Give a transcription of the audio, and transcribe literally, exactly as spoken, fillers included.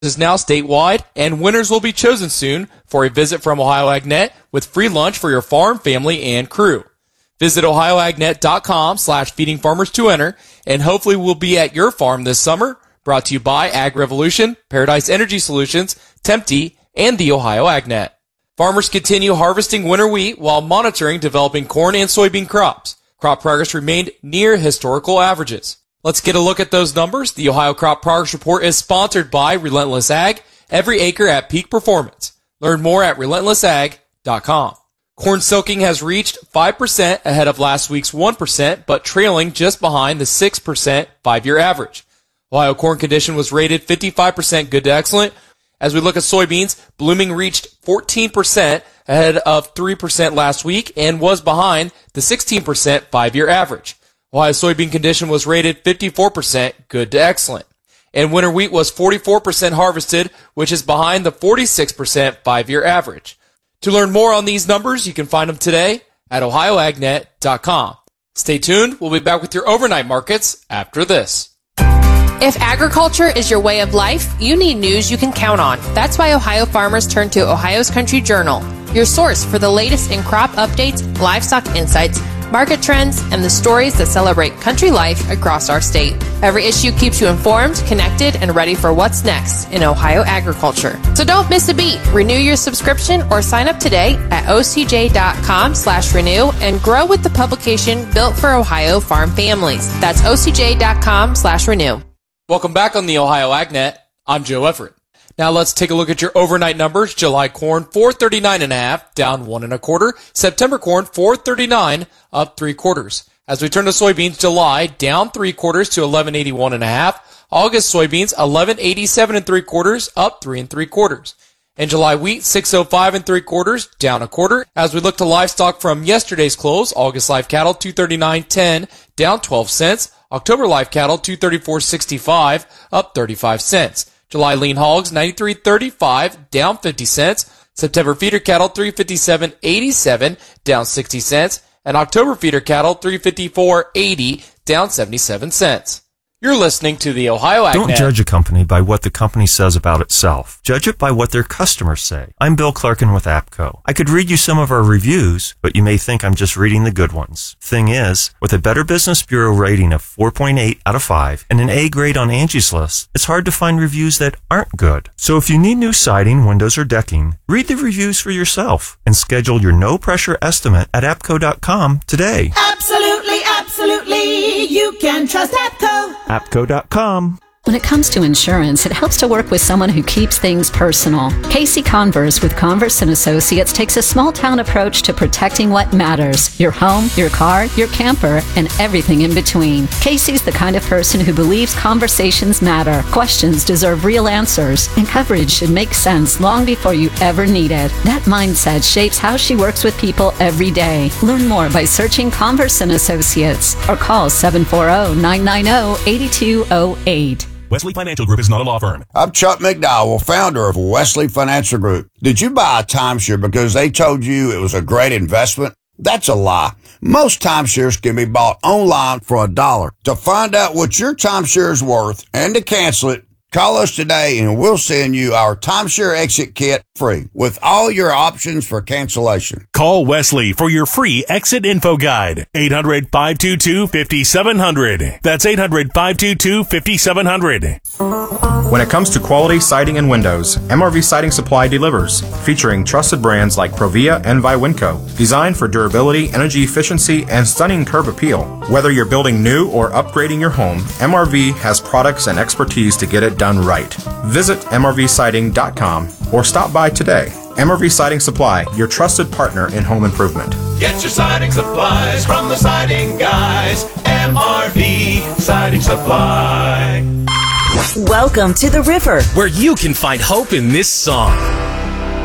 is now statewide, and winners will be chosen soon for a visit from Ohio AgNet with free lunch for your farm, family, and crew. Visit ohio ag net dot com slash feeding farmers to enter, and hopefully we'll be at your farm this summer. Brought to you by Ag Revolution, Paradise Energy Solutions, Tempte, and the Ohio AgNet. Farmers continue harvesting winter wheat while monitoring developing corn and soybean crops. Crop progress remained near historical averages. Let's get a look at those numbers. The Ohio Crop Progress Report is sponsored by Relentless Ag, every acre at peak performance. Learn more at relentless ag dot com. Corn silking has reached five percent ahead of last week's one percent, but trailing just behind the six percent five-year average. Ohio corn condition was rated fifty-five percent good to excellent. As we look at soybeans, blooming reached fourteen percent ahead of three percent last week and was behind the sixteen percent five-year average. Ohio soybean condition was rated fifty-four percent good to excellent. And winter wheat was forty-four percent harvested, which is behind the forty-six percent five-year average. To learn more on these numbers, you can find them today at ohio ag net dot com. Stay tuned. We'll be back with your overnight markets after this. If agriculture is your way of life, you need news you can count on. That's why Ohio farmers turn to Ohio's Country Journal, your source for the latest in crop updates, livestock insights, market trends, and the stories that celebrate country life across our state. Every issue keeps you informed, connected, and ready for what's next in Ohio agriculture. So don't miss a beat. Renew your subscription or sign up today at o c j dot com slash renew and grow with the publication built for Ohio farm families. That's o c j dot com slash renew. Welcome back on the Ohio AgNet. I'm Joe Everett. Now let's take a look at your overnight numbers. July corn, four thirty-nine and a half, down one and a quarter. September corn, four thirty-nine, up three quarters. As we turn to soybeans, July, down three quarters to eleven eighty-one and a half. August soybeans, eleven eighty-seven and three quarters, up three and three quarters. And July wheat, six oh five and three quarters, down a quarter. As we look to livestock from yesterday's close, August live cattle, two thirty-nine ten, down twelve cents. October live cattle, two thirty-four sixty-five, up thirty-five cents. July lean hogs, ninety-three thirty-five, down fifty cents. September feeder cattle, three fifty-seven eighty-seven, down sixty cents. And October feeder cattle, three fifty-four eighty, down seventy-seven cents. You're listening to the Ohio AgNet. Don't judge a company by what the company says about itself. Judge it by what their customers say. I'm Bill Clarkin with APCO. I could read you some of our reviews, but you may think I'm just reading the good ones. Thing is, with a Better Business Bureau rating of four point eight out of five and an A grade on Angie's List, it's hard to find reviews that aren't good. So if you need new siding, windows, or decking, read the reviews for yourself and schedule your no-pressure estimate at apco dot com today. Absolutely, absolutely. You can trust APCO. apco dot com. When it comes to insurance, it helps to work with someone who keeps things personal. Casey Converse with Converse and Associates takes a small-town approach to protecting what matters: your home, your car, your camper, and everything in between. Casey's the kind of person who believes conversations matter, questions deserve real answers, and coverage should make sense long before you ever need it. That mindset shapes how she works with people every day. Learn more by searching Converse and Associates or call seven four zero, nine nine zero, eight two zero eight. Wesley Financial Group is not a law firm. I'm Chuck McDowell, founder of Wesley Financial Group. Did you buy a timeshare because they told you it was a great investment? That's a lie. Most timeshares can be bought online for a dollar. To find out what your timeshare is worth and to cancel it, call us today and we'll send you our timeshare exit kit free with all your options for cancellation. Call Wesley for your free exit info guide. eight hundred, five two two, five seven zero zero. That's eight hundred, five two two, five seven zero zero. When it comes to quality siding and windows, M R V Siding Supply delivers, featuring trusted brands like Provia and Viwinco, designed for durability, energy efficiency, and stunning curb appeal. Whether you're building new or upgrading your home, M R V has products and expertise to get it done right. Visit M R V siding dot com or stop by today. M R V Siding Supply, your trusted partner in home improvement. Get your siding supplies from the siding guys. M R V Siding Supply. Welcome to the river, where you can find hope in this song.